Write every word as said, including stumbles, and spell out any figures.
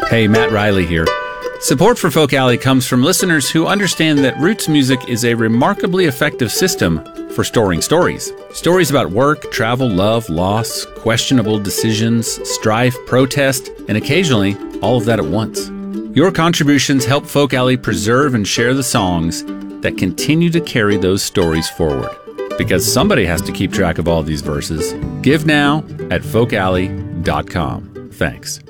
Hey, Matt Riley here. Support for Folk Alley comes from listeners who understand that roots music is a remarkably effective system for storing stories. Stories about work, travel, love, loss, questionable decisions, strife, protest, and occasionally all of that at once. Your contributions help Folk Alley preserve and share the songs that continue to carry those stories forward. Because somebody has to keep track of all these verses. Give now at folk alley dot com. Thanks.